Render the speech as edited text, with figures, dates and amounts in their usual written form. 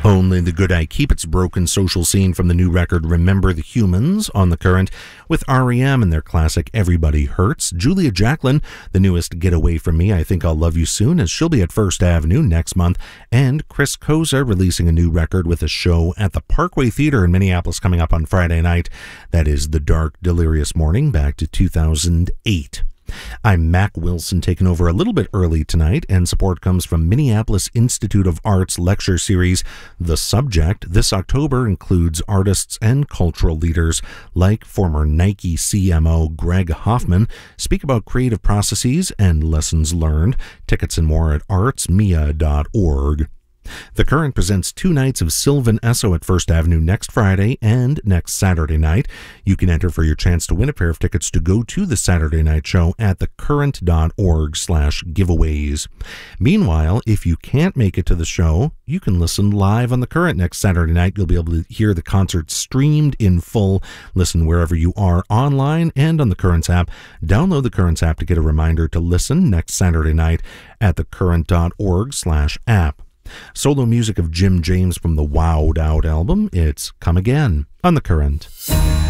Only the Good I Keep Its broken social scene from the new record Remember the Humans on The Current, with R.E.M. and their classic Everybody Hurts. Julia Jacklin, the newest Get Away From Me, I Think I'll Love You Soon, as she'll be at First Avenue next month. And Chris Koza releasing a new record with a show at the Parkway Theater in Minneapolis coming up on Friday night. That is The Dark Delirious Morning, back to 2008. I'm Mac Wilson, taking over a little bit early tonight, and support comes from Minneapolis Institute of Arts lecture series The Subject. This October includes artists and cultural leaders like former Nike CMO Greg Hoffman speak about creative processes and lessons learned. Tickets and more at artsmia.org. The Current presents 2 nights of Sylvan Esso at First Avenue next Friday and next Saturday night. You can enter for your chance to win a pair of tickets to go to the Saturday night show at thecurrent.org/giveaways. Meanwhile, if you can't make it to the show, you can listen live on The Current next Saturday night. You'll be able to hear the concert streamed in full. Listen wherever you are online and on the Current's app. Download the Current's app to get a reminder to listen next Saturday night at thecurrent.org/app. Solo music of Jim James from the Wowed Out album. It's Come Again on The Current.